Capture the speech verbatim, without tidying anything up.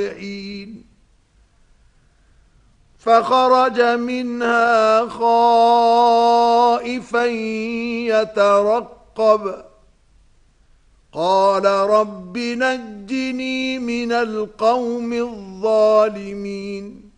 فخرج منها خائفا يترقب قال رب نجني من القوم الظالمين